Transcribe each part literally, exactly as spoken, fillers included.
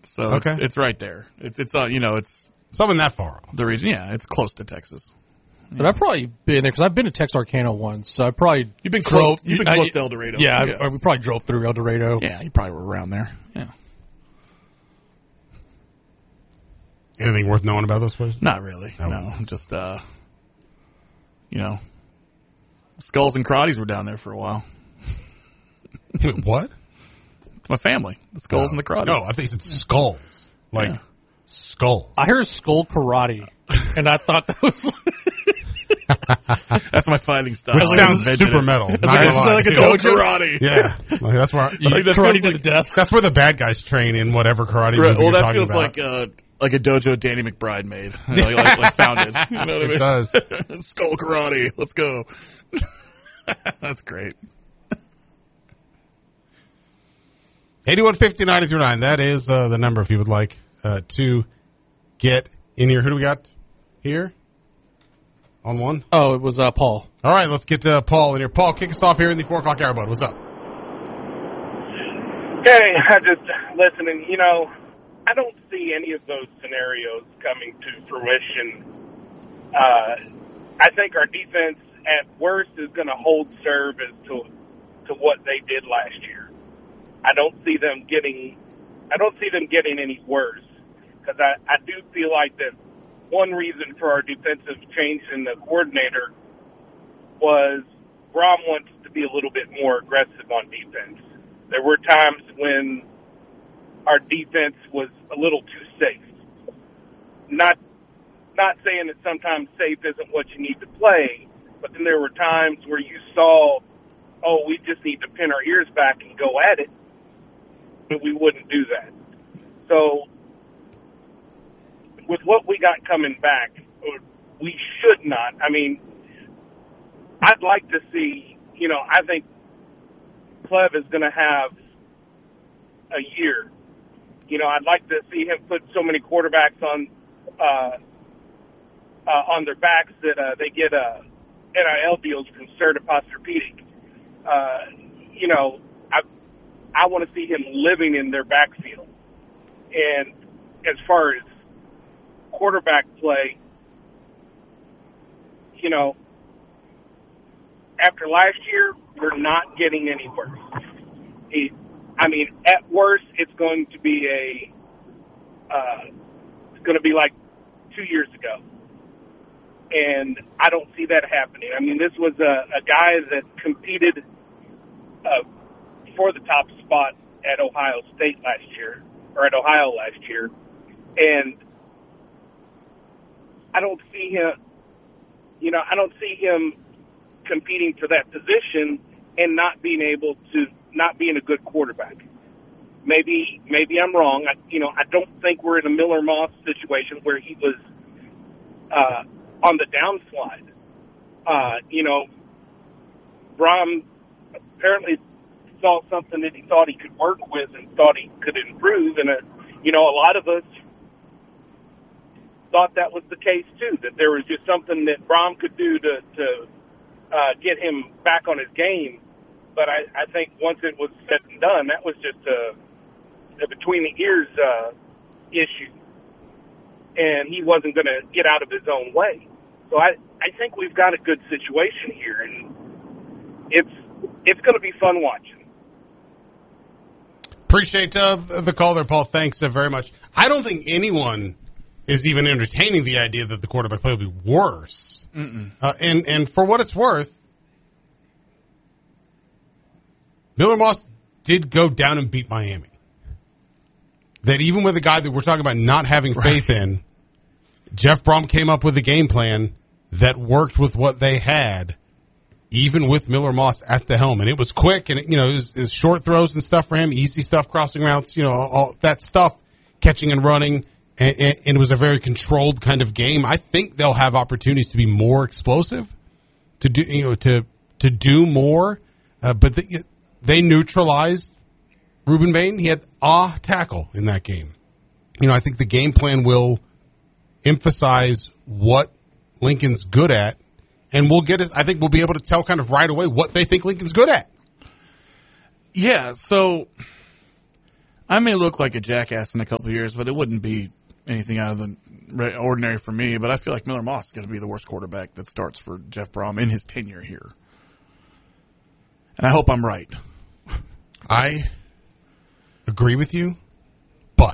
So Okay. it's, it's right there. It's it's uh, you know it's something that far off. The region, yeah, it's close to Texas. But I've probably been there because I've been to Texarkana once, so I probably You've been drove, close. You've been I- close to El Dorado. Yeah, Yeah. I, we probably drove through El Dorado. Yeah, you probably were around there. Yeah, Anything worth knowing about those places? not really. No. No, just uh, you know, Skulls and Karate were down there for a while. What? It's my family, the Skulls and the Karate. No, I think you said skulls. Like Yeah. skull. I heard Skull Karate, and I thought that was That's my fighting style. Which I sounds invented super it. metal. Not like gonna a- lie. like a Skull dojo. Karate. Yeah, like, that's where I, I think that karate feels to like, the death. that's where the bad guys train in whatever karate movie Right, well, you're that talking feels about. like uh, like a dojo Danny McBride made, like, like, like founded. You know what I It mean? does. Skull Karate. Let's go. That's great. eighty-one fifty, ninety-three nine. That is uh, the number if you would like uh, to get in here. Who do we got here? On one? Oh, it was uh, Paul. All right, let's get uh, Paul in here. Paul, kick us off here in the four o'clock hour, bud. What's up? Hey, I just listening. You know, I don't see any of those scenarios coming to fruition. Uh, I think our defense, at worst, is going to hold serve as to to what they did last year. I don't see them getting. I don't see them getting any worse because I, I do feel like that one reason for our defensive change in the coordinator was Brom wants to be a little bit more aggressive on defense. There were times when our defense was a little too safe. Not not saying that sometimes safe isn't what you need to play, but then there were times where you saw, oh, we just need to pin our ears back and go at it, but we wouldn't do that. So with what we got coming back, we should not. I mean, I'd like to see, you know, I think Clev is going to have a year. You know, I'd like to see him put so many quarterbacks on uh, uh, on their backs that uh, they get uh, N I L deals from Serta Posturpedic. Uh, you know, I I want to see him living in their backfield. And as far as quarterback play, you know, after last year, we're not getting any worse. It, I mean, at worst, it's going to be a, uh, it's going to be like two years ago. And I don't see that happening. I mean, this was a, a guy that competed uh, for the top spot at Ohio State last year, or at Ohio last year. And I don't see him, you know, I don't see him competing for that position and not being able to, not being a good quarterback. Maybe, maybe I'm wrong. I, you know, I don't think we're in a Miller Moss situation where he was uh, on the downslide. Uh, you know, Brom apparently saw something that he thought he could work with and thought he could improve. And, uh, you know, a lot of us thought that was the case too, that there was just something that Brom could do to, to uh, get him back on his game. But I, I think once it was said and done, that was just a, a between the ears uh, issue, and he wasn't going to get out of his own way. So I, I think we've got a good situation here, and it's it's going to be fun watching. Appreciate uh, the call there, Paul. Thanks uh, very much. I don't think anyone is even entertaining the idea that the quarterback play will be worse. Uh, and, and for what it's worth, Miller Moss did go down and beat Miami. That even with a guy that we're talking about not having faith in, Jeff Brom came up with a game plan that worked with what they had, even with Miller Moss at the helm. And it was quick, and, it, you know, it was, it was short throws and stuff for him, easy stuff, crossing routes, you know, all, all that stuff, catching and running. And, and, and it was a very controlled kind of game. I think they'll have opportunities to be more explosive, to do, you know, to, to do more. Uh, but the, they neutralized Ruben Bain. He had a tackle in that game. You know, I think the game plan will emphasize what Lincoln's good at, and we'll get it. I think we'll be able to tell kind of right away what they think Lincoln's good at. Yeah, so I may look like a jackass in a couple of years, but it wouldn't be anything out of the ordinary for me. But I feel like Miller Moss is going to be the worst quarterback that starts for Jeff Brom in his tenure here. And I hope I'm right. I agree with you, but.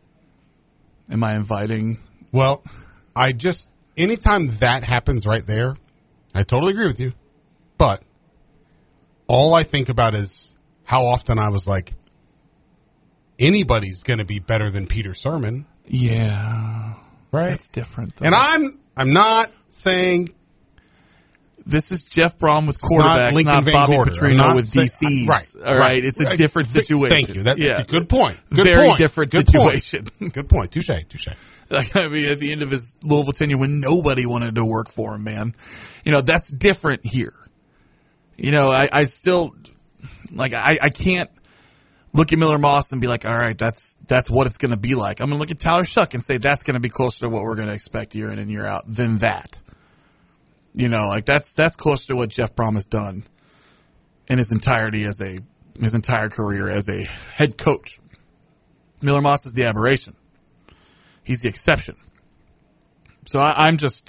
Am I inviting? Well, I just, anytime that happens right there, I totally agree with you. But all I think about is how often I was like, anybody's going to be better than Peter Sermon. Yeah. Right? That's different, though. And I'm I'm not saying this is Jeff Brom with it's not quarterbacks, Lincoln not, Van Bobby Gorder. I'm Petrino not with saying- D Cs. right, All right. right. It's a different situation. Thank you. That, yeah. Good point. Good Very point. different Good situation. Point. Good point. Touche. Touche. Like, I mean, at the end of his Louisville tenure when nobody wanted to work for him, man. You know, that's different here. You know, I, I still, like, I, I can't look at Miller Moss and be like, all right, that's that's what it's going to be like. I'm going to look at Tyler Shuck and say that's going to be closer to what we're going to expect year in and year out than that. You know, like, that's that's closer to what Jeff Brom has done in his entirety as a, his entire career as a head coach. Miller Moss is the aberration. He's the exception. So I, I'm just,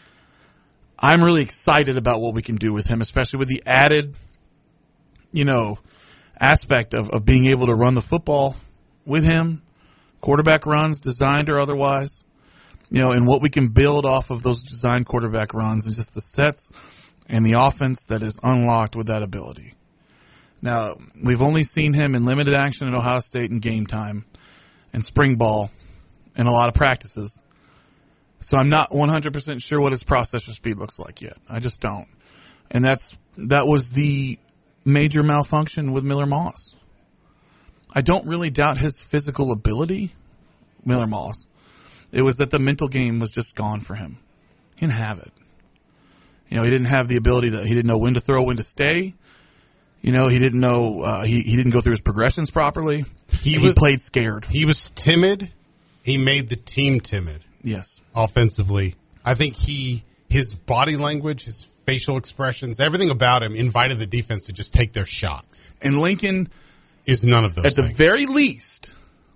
I'm really excited about what we can do with him, especially with the added, you know, aspect of, of being able to run the football with him, quarterback runs, designed or otherwise, you know, and what we can build off of those designed quarterback runs and just the sets and the offense that is unlocked with that ability. Now, we've only seen him in limited action at Ohio State in game time and spring ball and a lot of practices. So I'm not one hundred percent sure what his processor speed looks like yet. I just don't. And that's that was the major malfunction with Miller Moss. I don't really doubt his physical ability, Miller Moss. It was that the mental game was just gone for him. He didn't have it. You know, he didn't have the ability to, he didn't know when to throw, when to stay. You know, he didn't know, uh, he, he didn't go through his progressions properly. He, he was, played scared. He was timid. He made the team timid. Yes. Offensively. I think he, his body language, his facial expressions, everything about him invited the defense to just take their shots. And Lincoln is none of those at things. the very least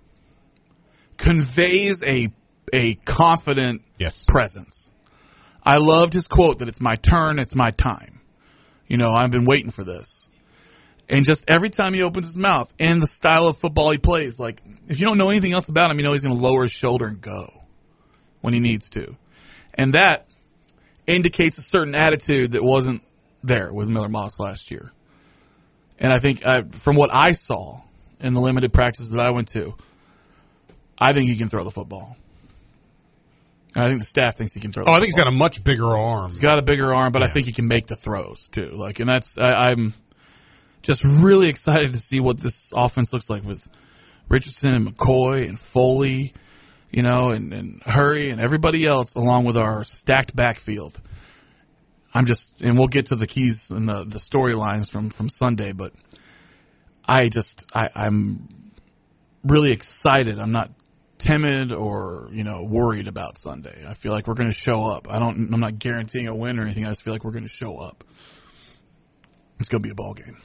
conveys a a confident yes. presence. I loved his quote that it's my turn, it's my time. You know, I've been waiting for this. And just every time he opens his mouth and the style of football he plays, like, if you don't know anything else about him, you know he's going to lower his shoulder and go when he needs to. And that indicates a certain attitude that wasn't there with Miller Moss last year. And I think uh, from what I saw in the limited practices that I went to, I think he can throw the football. I think the staff thinks he can throw the Oh, football. I think he's got a much bigger arm. He's got a bigger arm, but yeah. I think he can make the throws too. Like, and that's, I, I'm just really excited to see what this offense looks like with Richardson and McCoy and Foley, you know, and, and Hurry and everybody else, along with our stacked backfield. I'm just, and we'll get to the keys and the, the storylines from, from Sunday, but I just, I, I'm really excited. I'm not timid or, you know, worried about Sunday. I feel like we're going to show up. I don't, I'm not guaranteeing a win or anything. I just feel like we're going to show up. It's going to be a ball game.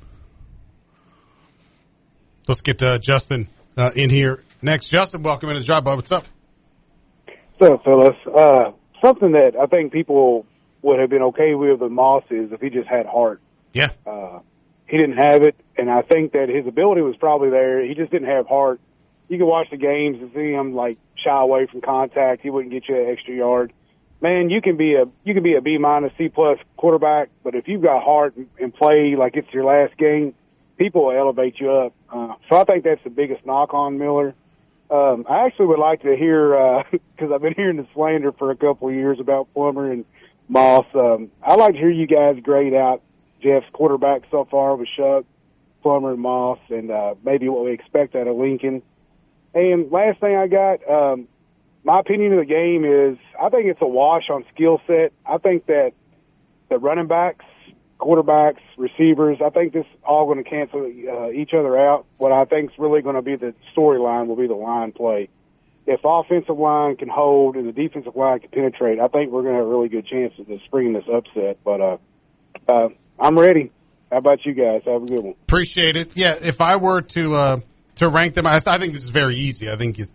Let's get uh, Justin uh, in here next. Justin, welcome into the Drive By. What's up? What's up, fellas? Uh, something that I think people would have been okay with with Moss is if he just had heart. Yeah. Uh, he didn't have it, and I think that his ability was probably there. He just didn't have heart. You can watch the games and see him like shy away from contact. He wouldn't get you an extra yard. Man, you can be a you can be a B minus C plus quarterback, but if you've got heart and, and play like it's your last game, people will elevate you up. Uh, so I think that's the biggest knock on Miller. Um, I actually would like to hear because uh, I've been hearing the slander for a couple of years about Plummer and Moss. Um, I'd like to hear you guys grade out Jeff's quarterback so far with Shuck, Plummer, and Moss, and uh, maybe what we expect out of Lincoln. And last thing I got, um, my opinion of the game is I think it's a wash on skill set. I think that the running backs, quarterbacks, receivers, I think this all going to cancel uh, each other out. What I think is really going to be the storyline will be the line play. If offensive line can hold and the defensive line can penetrate, I think we're going to have a really good chance of springing this upset. But uh, uh, I'm ready. How about you guys? Have a good one. Appreciate it. Yeah, if I were to uh, to rank them, I, th- I think this is very easy. I think it's